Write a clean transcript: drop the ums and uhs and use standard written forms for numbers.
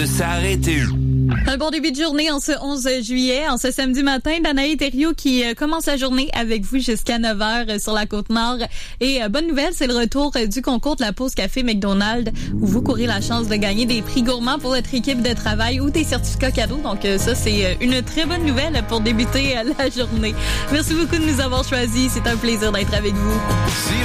de s'arrêter. Un bon début de journée en ce 11 juillet, en ce samedi matin. Danaï Thériault qui commence la journée avec vous jusqu'à 9h sur la Côte-Nord. Et bonne nouvelle, c'est le retour du concours de la pause café McDonald's où vous courez la chance de gagner des prix gourmands pour votre équipe de travail ou des certificats cadeaux. Donc ça, c'est une très bonne nouvelle pour débuter la journée. Merci beaucoup de nous avoir choisis. C'est un plaisir d'être avec vous.